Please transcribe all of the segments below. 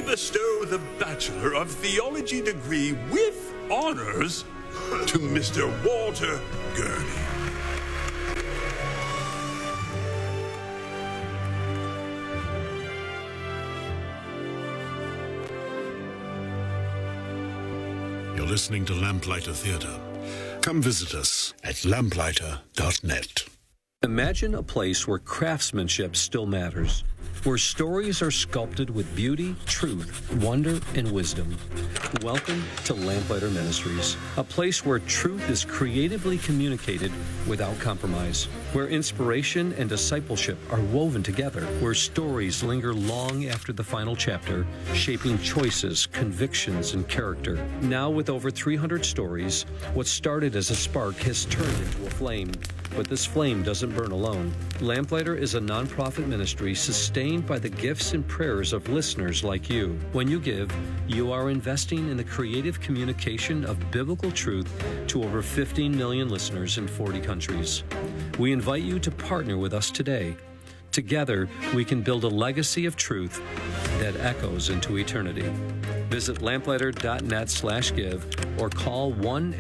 bestow the Bachelor of Theology degree with honors to Mr. Walter Gurney. You're listening to Lamplighter Theatre. Come visit us at lamplighter.net. Imagine a place where craftsmanship still matters, where stories are sculpted with beauty, truth, wonder, and wisdom. Welcome to Lamplighter Ministries, a place where truth is creatively communicated without compromise, where inspiration and discipleship are woven together, where stories linger long after the final chapter, shaping choices, convictions, and character. Now, with over 300 stories, what started as a spark has turned into a flame. But this flame doesn't burn alone. Lamplighter is a nonprofit ministry sustained by the gifts and prayers of listeners like you. When you give, you are investing in the creative communication of biblical truth to over 15 million listeners in 40 countries. We invite you to partner with us today. Together, we can build a legacy of truth that echoes into eternity. Visit lamplighter.net/give or call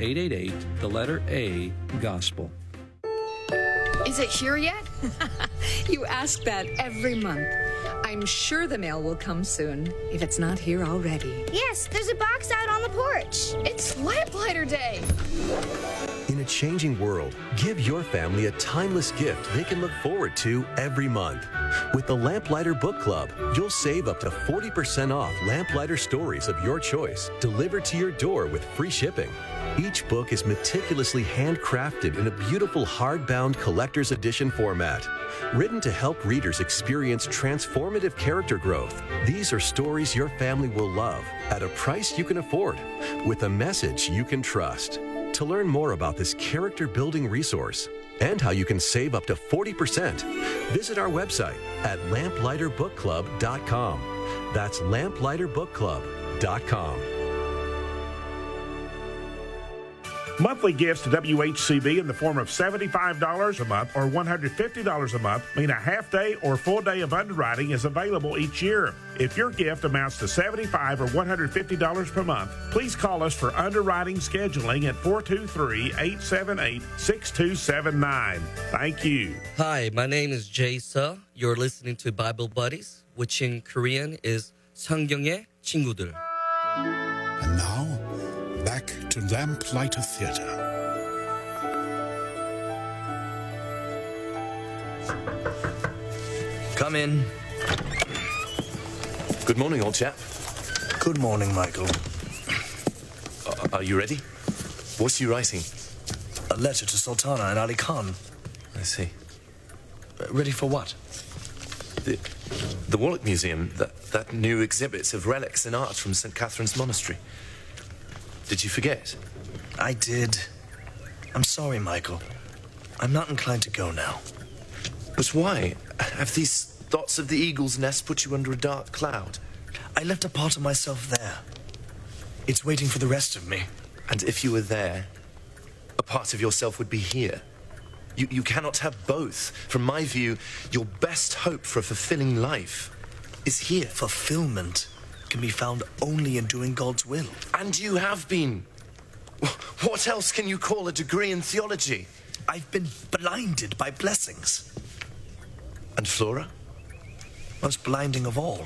1-888-A-GOSPEL. Is it here yet? You ask that every month. I'm sure the mail will come soon, if it's not here already. Yes, there's a box out on the porch. It's Lamplighter Day. In a changing world, give your family a timeless gift they can look forward to every month. With the Lamplighter Book Club, you'll save up to 40% off Lamplighter stories of your choice, delivered to your door with free shipping. Each book is meticulously handcrafted in a beautiful hardbound collector's edition format. Written to help readers experience transformative character growth, these are stories your family will love at a price you can afford, with a message you can trust. To learn more about this character-building resource and how you can save up to 40%, visit our website at lamplighterbookclub.com. That's lamplighterbookclub.com. Monthly gifts to WHCB in the form of $75 a month or $150 a month mean a half-day or full day of underwriting is available each year. If your gift amounts to $75 or $150 per month, please call us for underwriting scheduling at 423-878-6279. Thank you. Hi, my name is Jay Suh. You're listening to Bible Buddies, which in Korean is 성경의 친구들. And now, back to Lamplighter Theatre. Come in. Good morning, old chap. Good morning, Michael. Are you ready? What's you writing? A letter to Sultana and Ali Khan. I see. Ready for what? The Warwick Museum, that new exhibit of relics and art from St. Catherine's Monastery. Did you forget? I did. I'm sorry, Michael. I'm not inclined to go now. But why? Have these thoughts of the eagle's nest put you under a dark cloud? I left a part of myself there. It's waiting for the rest of me. And if you were there, a part of yourself would be here. You cannot have both. From my view, your best hope for a fulfilling life is here. Fulfillment can be found only in doing God's will. And you have been. What else can you call a degree in theology? I've been blinded by blessings. And Flora? Most blinding of all.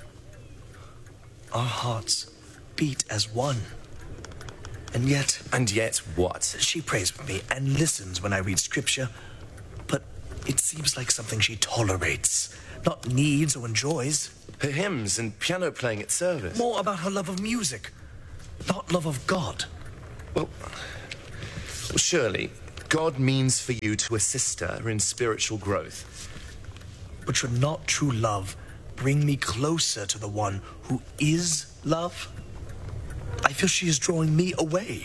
Our hearts beat as one. And yet... And yet what? She prays with me and listens when I read scripture, but it seems like something she tolerates, not needs or enjoys. Her hymns and piano playing at service. More about her love of music, not love of God. Well, surely God means for you to assist her in spiritual growth. But should not true love bring me closer to the one who is love? I feel she is drawing me away.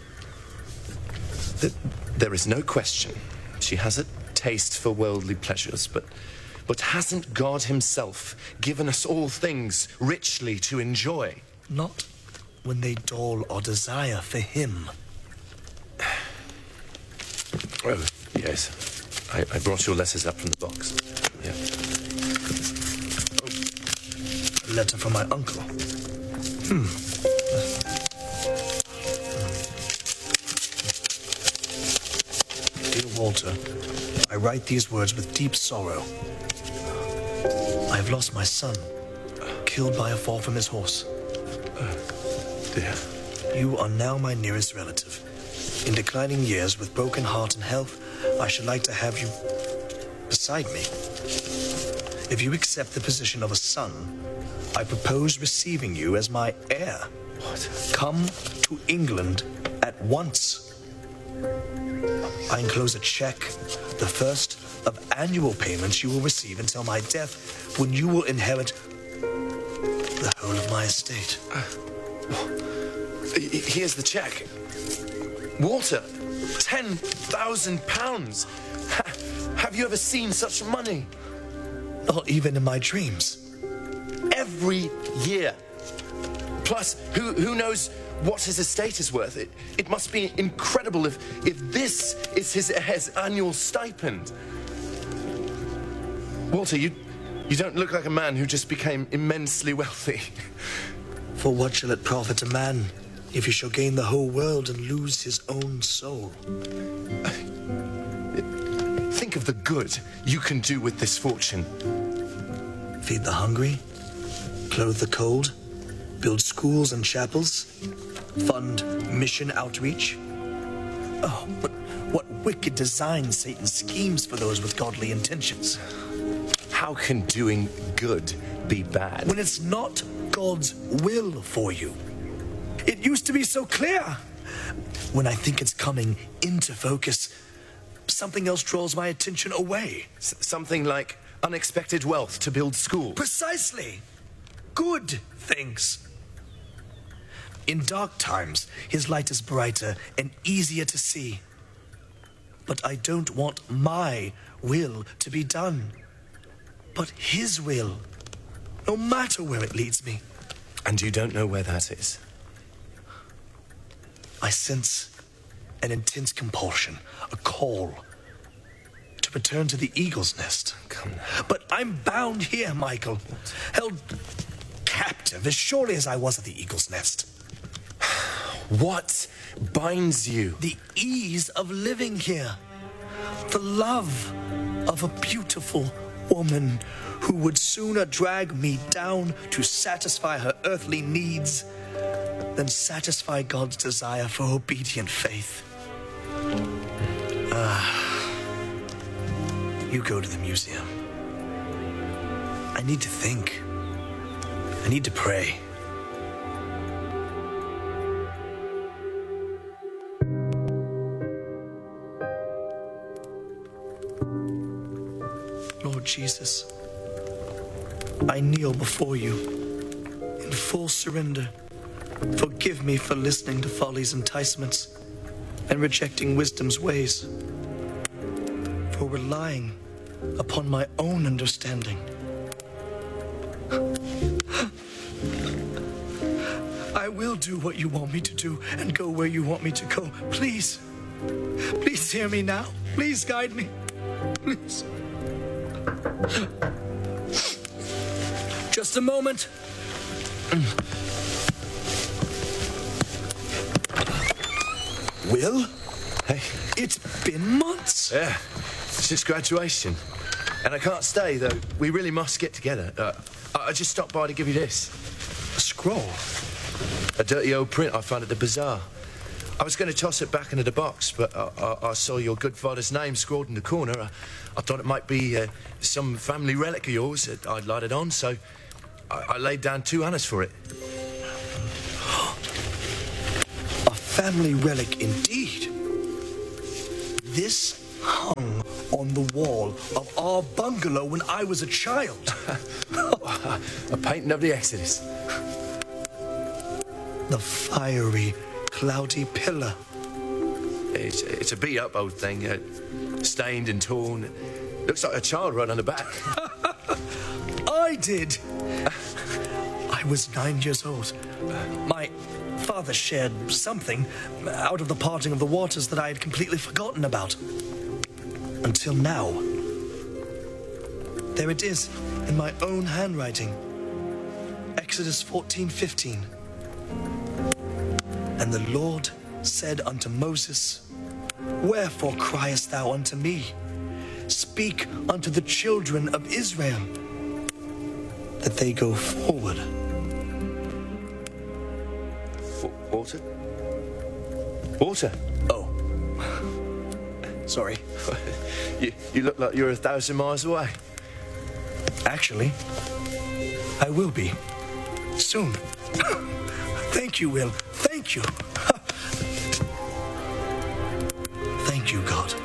There is no question. She has a taste for worldly pleasures, but hasn't God himself given us all things richly to enjoy? Not when they dole or desire for him. Oh, yes. I brought your letters up from the box. Yeah. Oh, letter from my uncle. Dear Walter, I write these words with deep sorrow. I have lost my son, killed by a fall from his horse. Dear. You are now my nearest relative. In declining years, with broken heart and health, I should like to have you beside me. If you accept the position of a son, I propose receiving you as my heir. What? Come to England at once. I enclose a check, the first of annual payments you will receive until my death, when you will inherit the whole of my estate. Here's the check. Walter, £10,000. Have you ever seen such money? Not even in my dreams. Every year. Plus, who knows what his estate is worth? It must be incredible if this is his heir's annual stipend. Walter, you don't look like a man who just became immensely wealthy. For what shall it profit a man if he shall gain the whole world and lose his own soul? Think of the good you can do with this fortune. Feed the hungry, clothe the cold, build schools and chapels, fund mission outreach. Oh, but what wicked designs Satan schemes for those with godly intentions. How can doing good be bad? When it's not God's will for you. It used to be so clear. When I think it's coming into focus, something else draws my attention away. Something like unexpected wealth to build schools. Precisely. Good things. In dark times, his light is brighter and easier to see. But I don't want my will to be done, but his will, no matter where it leads me. And you don't know where that is? I sense an intense compulsion, a call to return to the eagle's nest. Come now. But I'm bound here, Michael, held captive as surely as I was at the eagle's nest. What binds you? The ease of living here. The love of a beautiful woman who would sooner drag me down to satisfy her earthly needs than satisfy God's desire for obedient faith. You go to the museum. I need to think. I need to pray. Lord Jesus, I kneel before you in full surrender. Forgive me for listening to folly's enticements and rejecting wisdom's ways, for relying upon my own understanding. I will do what you want me to do and go where you want me to go. Please, please hear me now. Please guide me. Please. Just a moment. Will? Hey. It's been months. Yeah, since graduation. And I can't stay, though. We really must get together. I just stopped by to give you this. A scroll? A dirty old print I found at the bazaar. I was going to toss it back into the box, but I saw your good father's name scrawled in the corner. I thought it might be some family relic of yours that I'd lighted on, so I laid down 2 annas for it. A family relic indeed. This hung on the wall of our bungalow when I was a child. A painting of the Exodus. The fiery, cloudy pillar. It's a beat-up old thing, stained and torn. Looks like a child wrote on the back. I did. I was 9 years old. My father shared something out of the parting of the waters that I had completely forgotten about. Until now. There it is, in my own handwriting. Exodus 14:15. And the Lord said unto Moses, Wherefore criest thou unto me? Speak unto the children of Israel, that they go forward. Walter? Walter? Oh. Sorry. You look like you're 1,000 miles away. Actually, I will be. Soon. Thank you, Will. Thank you. Thank you, God.